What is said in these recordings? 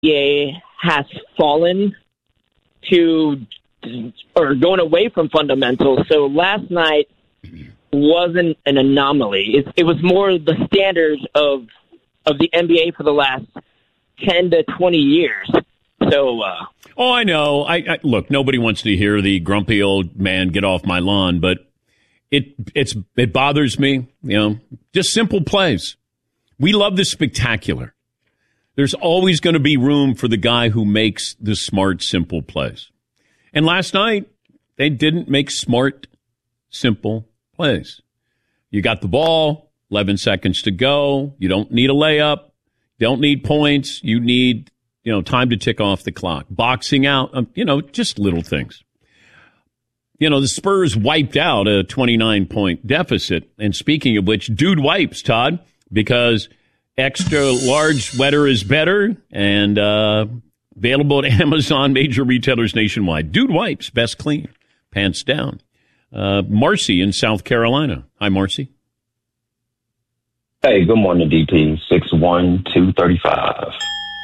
NBA has fallen to or going away from fundamentals. So last night wasn't an anomaly. It was more the standards of the NBA for the last 10 to 20 years. So, I know. I look, nobody wants to hear the grumpy old man get off my lawn, but it bothers me, just simple plays. We love the spectacular. There's always going to be room for the guy who makes the smart, simple plays. And last night, they didn't make smart, simple plays. You got the ball, 11 seconds to go. You don't need a layup. Don't need points. You need, time to tick off the clock. Boxing out, just little things. The Spurs wiped out a 29-point deficit. And speaking of which, dude wipes, Todd, because extra large wetter is better and available at Amazon, major retailers nationwide. Dude wipes, best clean, pants down. Marcy in South Carolina. Hi, Marcy. Hey, good morning, DP. 61235.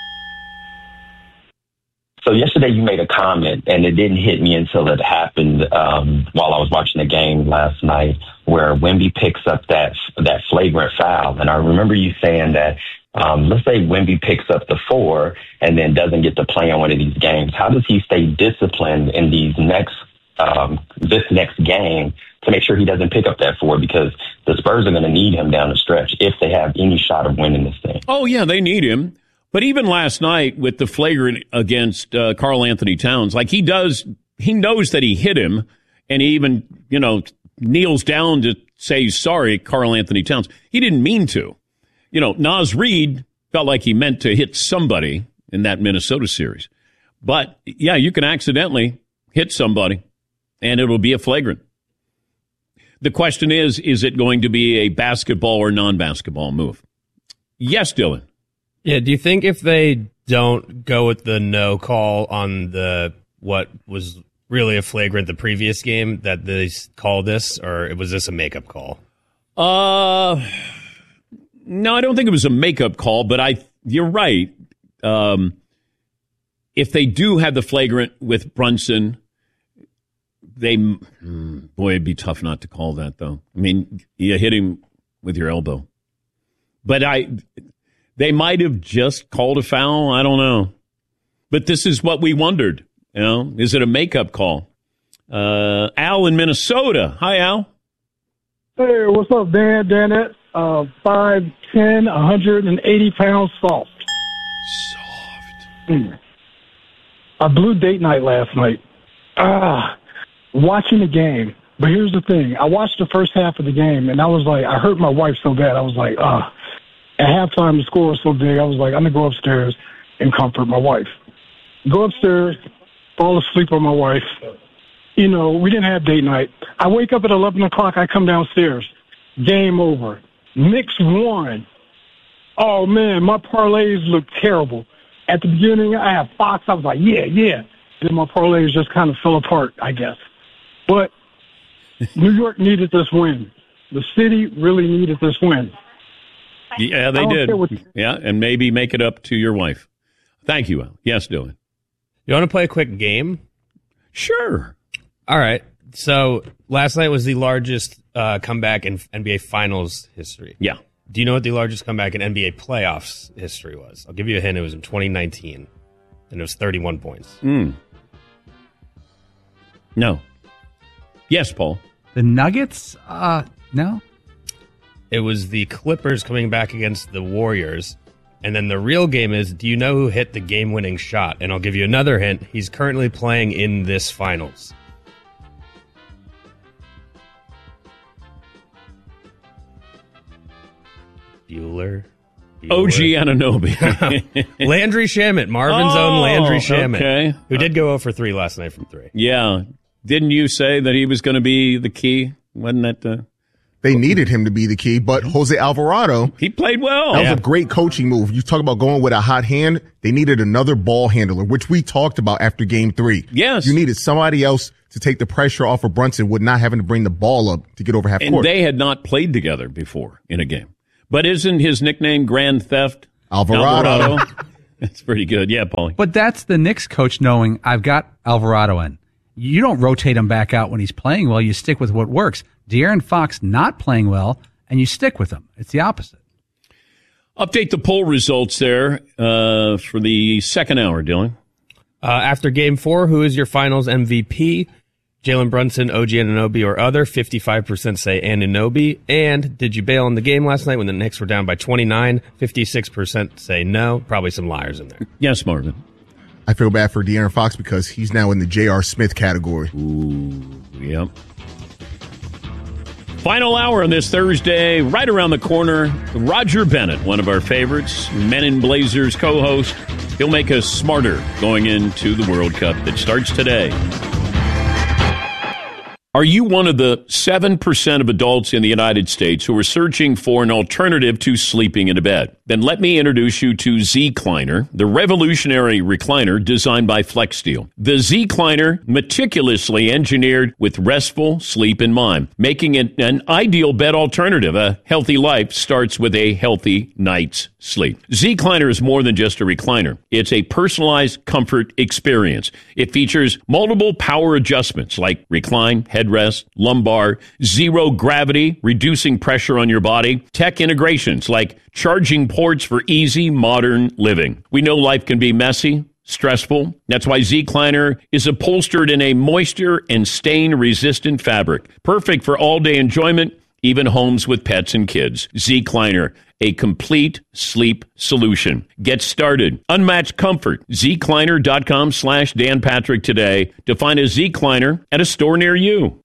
So yesterday you made a comment, and it didn't hit me until it happened while I was watching the game last night, where Wemby picks up that flagrant foul. And I remember you saying that, let's say Wemby picks up the 4 and then doesn't get to play in one of these games. How does he stay disciplined in this next game to make sure he doesn't pick up that 4? Because the Spurs are going to need him down the stretch if they have any shot of winning this thing. Oh, yeah, they need him. But even last night with the flagrant against Karl Anthony Towns, he knows that he hit him, and he even, kneels down to say sorry, Karl Anthony Towns. He didn't mean to. Naz Reid felt like he meant to hit somebody in that Minnesota series. But, yeah, you can accidentally hit somebody, and it'll be a flagrant. The question is it going to be a basketball or non-basketball move? Yes, Dylan. Yeah, do you think if they don't go with the no call on what was really a flagrant the previous game, that they call this, or was this a makeup call? No, I don't think it was a makeup call, but you're right. If they do have the flagrant with Brunson, it'd be tough not to call that, though. I mean, you hit him with your elbow. But they might have just called a foul. I don't know. But this is what we wondered. Is it a makeup call? Al in Minnesota. Hi, Al. Hey, what's up, Dan? Danette, 5'10", 180 pounds, soft. I blew date night last night. Watching the game. But here's the thing. I watched the first half of the game, and I hurt my wife so bad. I was like, At halftime, the score was so big, I was like, I'm going to go upstairs and comfort my wife. Go upstairs, fall asleep on my wife. We didn't have date night. I wake up at 11 o'clock, I come downstairs. Game over. Knicks won. Oh, man, my parlays look terrible. At the beginning, I had Fox. I was like, yeah. Then my parlays just kind of fell apart, I guess. But New York needed this win. The city really needed this win. Yeah, they did. Yeah, and maybe make it up to your wife. Thank you, Al. Yes, Dylan. You want to play a quick game? Sure. All right. So last night was the largest comeback in NBA Finals history. Yeah. Do you know what the largest comeback in NBA playoffs history was? I'll give you a hint. It was in 2019, and it was 31 points. No. Yes, Paul. The Nuggets? No. It was the Clippers coming back against the Warriors. And then the real game is, do you know who hit the game-winning shot? And I'll give you another hint. He's currently playing in this finals. Bueller. OG Anunoby. Landry Shamet. Marvin's own Landry Shamet. Okay. Who did go 0 for 3 last night from 3. Yeah. Didn't you say that he was going to be the key? Wasn't that They needed him to be the key, but Jose Alvarado, he played well. That was a great coaching move. You talk about going with a hot hand. They needed another ball handler, which we talked about after game 3. Yes. You needed somebody else to take the pressure off of Brunson with not having to bring the ball up to get over half court. And they had not played together before in a game. But isn't his nickname Grand Theft Alvarado? That's pretty good. Yeah, Paulie. But that's the Knicks coach knowing I've got Alvarado in. You don't rotate him back out when he's playing well. You stick with what works. De'Aaron Fox not playing well, and you stick with him. It's the opposite. Update the poll results there for the second hour, Dylan. After Game 4, who is your Finals MVP? Jalen Brunson, OG Anunoby, or other? 55% say Anunoby. And did you bail on the game last night when the Knicks were down by 29? 56% say no. Probably some liars in there. Yes, Marvin. I feel bad for De'Aaron Fox because he's now in the J.R. Smith category. Ooh, yep. Final hour on this Thursday, right around the corner. Roger Bennett, one of our favorites, Men in Blazers co-host. He'll make us smarter going into the World Cup that starts today. Are you one of the 7% of adults in the United States who are searching for an alternative to sleeping in a bed? Then let me introduce you to Zecliner, the revolutionary recliner designed by FlexSteel. The Zecliner, meticulously engineered with restful sleep in mind, making it an ideal bed alternative. A healthy life starts with a healthy night's sleep. Zecliner is more than just a recliner. It's a personalized comfort experience. It features multiple power adjustments like recline, headrest, lumbar, zero gravity, reducing pressure on your body, tech integrations like charging ports for easy modern living. We know life can be messy, stressful. That's why Zecliner is upholstered in a moisture and stain-resistant fabric, perfect for all-day enjoyment, even homes with pets and kids. Zecliner, a complete sleep solution. Get started. Unmatched comfort. Zecliner.com/Dan Patrick today to find a Zecliner at a store near you.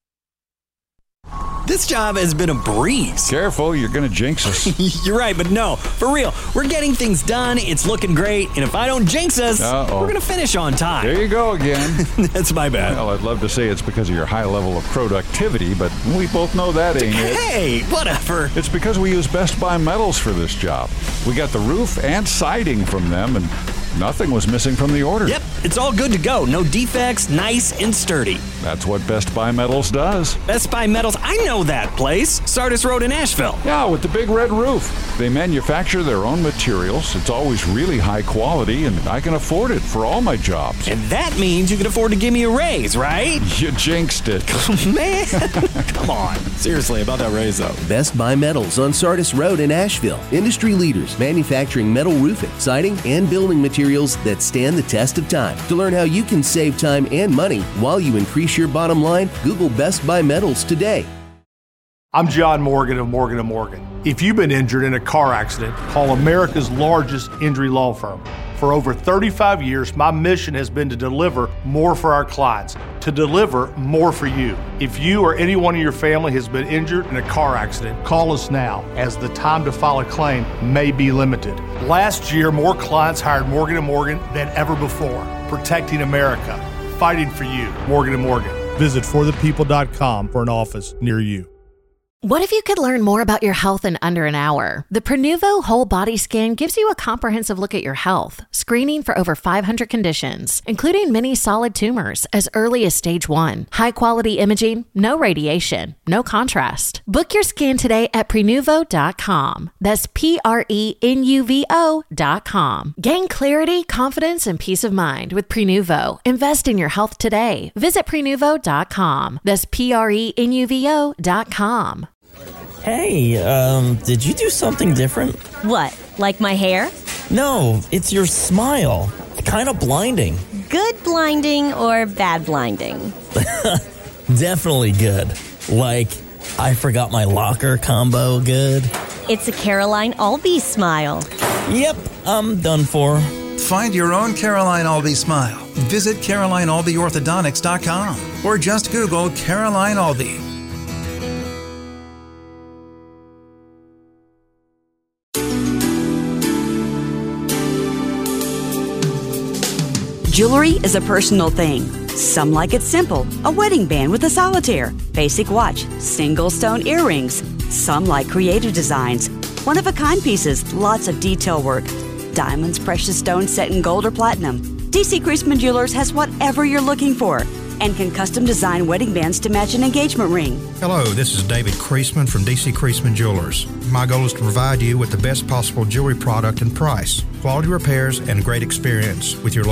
This job has been a breeze. Careful, you're going to jinx us. You're right, but no, for real. We're getting things done. It's looking great. And if I don't jinx us, we're going to finish on time. There you go again. That's my bad. Well, I'd love to say it's because of your high level of productivity, but we both know that ain't it. Hey, whatever. It's because we use Best Buy Metals for this job. We got the roof and siding from them, and nothing was missing from the order. Yep, it's all good to go. No defects, nice and sturdy. That's what Best Buy Metals does. Best Buy Metals, I know that place. Sardis Road in Asheville. Yeah, with the big red roof. They manufacture their own materials. It's always really high quality, and I can afford it for all my jobs. And that means you can afford to give me a raise, right? You jinxed it. Man, come on. Seriously, about that raise, though. Best Buy Metals on Sardis Road in Asheville. Industry leaders manufacturing metal roofing, siding, and building materials that stand the test of time. To learn how you can save time and money while you increase your bottom line, Google Best Buy Metals today. I'm John Morgan of Morgan & Morgan. If you've been injured in a car accident, call America's largest injury law firm. For over 35 years, my mission has been to deliver more for our clients, to deliver more for you. If you or anyone in your family has been injured in a car accident, call us now, as the time to file a claim may be limited. Last year, more clients hired Morgan & Morgan than ever before, protecting America, fighting for you. Morgan & Morgan. Visit forthepeople.com for an office near you. What if you could learn more about your health in under an hour? The Prenuvo Whole Body Scan gives you a comprehensive look at your health, screening for over 500 conditions, including many solid tumors as early as stage 1. High-quality imaging, no radiation, no contrast. Book your scan today at Prenuvo.com. That's Prenuvo.com. Gain clarity, confidence, and peace of mind with Prenuvo. Invest in your health today. Visit Prenuvo.com. That's Prenuvo.com. Hey, did you do something different? What, like my hair? No, it's your smile. Kind of blinding. Good blinding or bad blinding? Definitely good. Like, I forgot my locker combo good. It's a Caroline Albee smile. Yep, I'm done for. Find your own Caroline Albee smile. Visit CarolineAlbeeOrthodontics.com or just Google Caroline Albee. Jewelry is a personal thing. Some like it simple, a wedding band with a solitaire, basic watch, single stone earrings. Some like creative designs, one-of-a-kind pieces, lots of detail work. Diamonds, precious stones set in gold or platinum. DC Christman Jewelers has whatever you're looking for. and can custom design wedding bands to match an engagement ring. Hello, this is David Creasman from DC Creasman Jewelers. My goal is to provide you with the best possible jewelry product and price, quality repairs, and a great experience with your